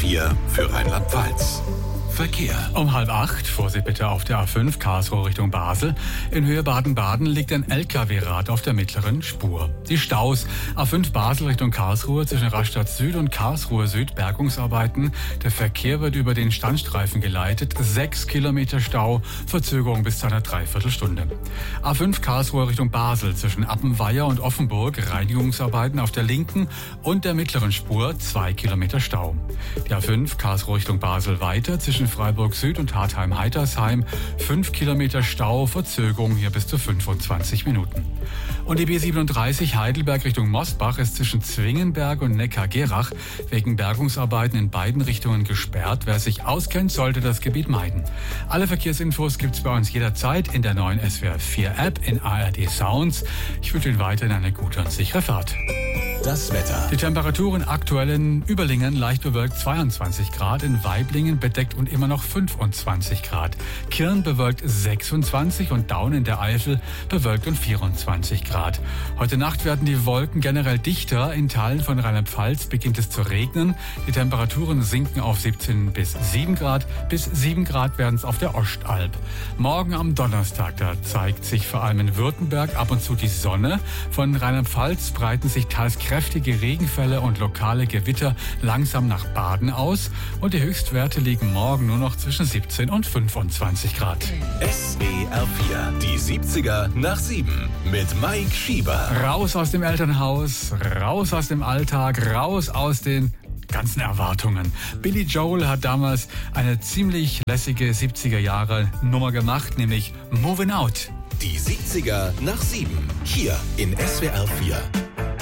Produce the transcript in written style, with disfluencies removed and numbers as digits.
4 für Rheinland-Pfalz. Verkehr. Um 7:30, Vorsicht bitte auf der A5 Karlsruhe Richtung Basel. In Höhe Baden-Baden liegt ein LKW-Rad auf der mittleren Spur. Die Staus: A5 Basel Richtung Karlsruhe zwischen Rastatt Süd und Karlsruhe Süd, Bergungsarbeiten. Der Verkehr wird über den Standstreifen geleitet. 6 Kilometer Stau, Verzögerung bis zu einer Dreiviertelstunde. A5 Karlsruhe Richtung Basel zwischen Appenweier und Offenburg, Reinigungsarbeiten auf der linken und der mittleren Spur, 2 Kilometer Stau. Die A5 Karlsruhe Richtung Basel weiter zwischen Freiburg Süd und Hartheim-Heitersheim, 5 Kilometer Stau, Verzögerung hier bis zu 25 Minuten. Und die B37 Heidelberg Richtung Mosbach ist zwischen Zwingenberg und Neckar-Gerach wegen Bergungsarbeiten in beiden Richtungen gesperrt. Wer sich auskennt, sollte das Gebiet meiden. Alle Verkehrsinfos gibt's bei uns jederzeit in der neuen SWR 4 App in ARD Sounds. Ich wünsche Ihnen weiterhin eine gute und sichere Fahrt. Das Wetter. Die Temperaturen aktuell in Überlingen leicht bewölkt 22 Grad, in Waiblingen bedeckt und immer noch 25 Grad. Kirn bewölkt 26 und Daun in der Eifel bewölkt und 24 Grad. Heute Nacht werden die Wolken generell dichter. In Teilen von Rheinland-Pfalz beginnt es zu regnen. Die Temperaturen sinken auf 17 bis 7 Grad. Bis 7 Grad werden es auf der Ostalb. Morgen am Donnerstag, da zeigt sich vor allem in Württemberg ab und zu die Sonne. Von Rheinland-Pfalz breiten sich teils kräftige Regenfälle und lokale Gewitter langsam nach Baden aus. Und die Höchstwerte liegen morgen nur noch zwischen 17 und 25 Grad. SWR 4, die 70er nach 7 mit Mike Schieber. Raus aus dem Elternhaus, raus aus dem Alltag, raus aus den ganzen Erwartungen. Billy Joel hat damals eine ziemlich lässige 70er Jahre Nummer gemacht, nämlich Moving Out. Die 70er nach 7, hier in SWR 4.